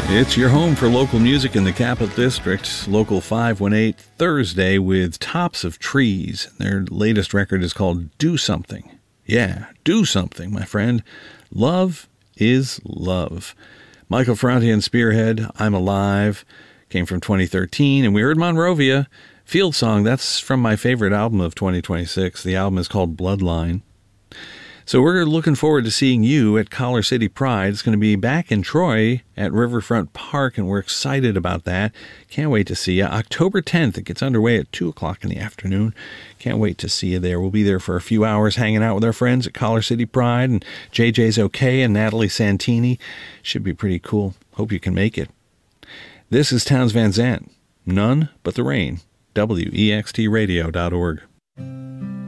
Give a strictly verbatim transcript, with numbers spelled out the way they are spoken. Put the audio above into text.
It's your home for local music in the Capital District, Local five one eight, Thursday with Tops of Trees. Their latest record is called Do Something. Yeah, do something, my friend. Love is love. Michael Ferranti and Spearhead, I'm Alive, came from twenty thirteen, and we heard Monrovia, Field Song. That's from my favorite album of twenty twenty-six. The album is called Bloodline. So we're looking forward to seeing you at Collar City Pride. It's going to be back in Troy at Riverfront Park, and we're excited about that. Can't wait to see you. October tenth, it gets underway at two o'clock in the afternoon. Can't wait to see you there. We'll be there for a few hours hanging out with our friends at Collar City Pride, and J J's OK and Natalie Santini. Should be pretty cool. Hope you can make it. This is Towns Van Zandt. None but the rain. W E X T radio dot org.